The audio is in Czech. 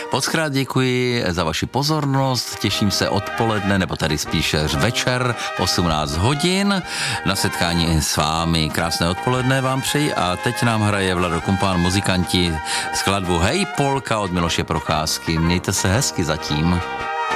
Mockrát děkuji za vaši pozornost, těším se odpoledne, nebo tady spíše večer, 18 hodin, na setkání s vámi. Krásné odpoledne vám přeji a teď nám hraje Vlado Kumpán, muzikanti, skladbu Hej Polka od Miloše Procházky. Mějte se hezky zatím.